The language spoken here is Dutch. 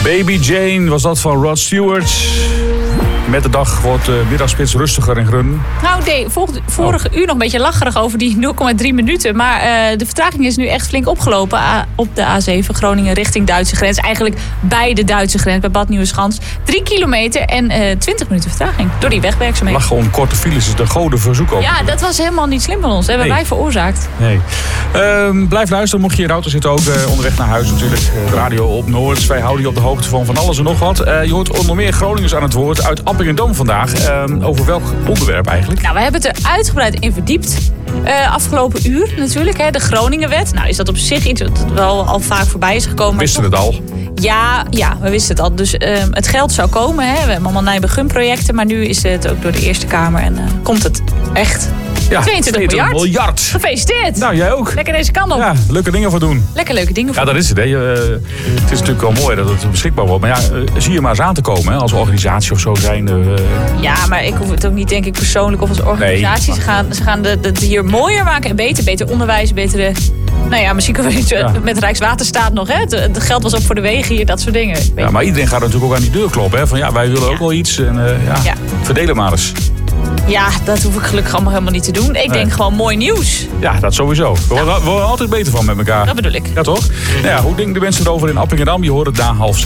Baby Jane was dat van Rod Stewart. Met de dag wordt de middagspits rustiger in Grunnen. Nou, vorige uur nog een beetje lacherig over die 0,3 minuten. Maar de vertraging is nu echt flink opgelopen op de A7 Groningen richting Duitse grens. Eigenlijk bij de Duitse grens, bij Bad Nieuweschans. 3 kilometer en 20 minuten vertraging door die wegwerkzaamheden. Lachen om korte files is de goden verzoek ook. Ja, dat was helemaal niet slim van ons. Dat hebben wij veroorzaakt. Nee. Blijf luisteren, mocht je in de auto zitten ook onderweg naar huis natuurlijk. De radio op Noord. Wij houden je op de hoogte van alles en nog wat. Je hoort onder meer Groningers aan het woord uit Appingedam vandaag. Over welk onderwerp eigenlijk? Nou, we hebben het er uitgebreid in verdiept. Afgelopen uur natuurlijk, hè, de Groningenwet. Nou, is dat op zich iets wat wel al vaak voorbij is gekomen. Wisten het al? Ja, we wisten het al. Dus het geld zou komen. Hè. We hebben allemaal Nijbegun-projecten. Maar nu is het ook door de Eerste Kamer. En komt het echt. Ja, 22 miljard. Gefeliciteerd. Nou, jij ook. Lekker deze kant op. Ja, leuke dingen voor doen. Lekker leuke dingen voor doen. Ja, dat is het. Hè. Het is natuurlijk wel mooi dat het beschikbaar wordt. Maar ja, zie je maar eens aan te komen hè, als organisatie of zo zijn. Ja, maar ik hoef het ook niet, denk ik, persoonlijk of als organisatie. Nee. Ze gaan het hier mooier maken en beter. Beter onderwijs, betere... Nou ja, misschien kunnen we met Rijkswaterstaat nog. Hè? Het geld was ook voor de wegen hier, dat soort dingen. Ja, maar iedereen gaat natuurlijk ook aan die deur kloppen. Hè? Van ja, wij willen ook wel iets. En verdelen maar eens. Ja, dat hoef ik gelukkig allemaal helemaal niet te doen. Ik denk gewoon mooi nieuws. Ja, dat sowieso. We worden altijd beter van met elkaar. Dat bedoel ik. Ja, toch? Nou ja, hoe denken de mensen erover in Appingedam? Je hoort het na 6:30.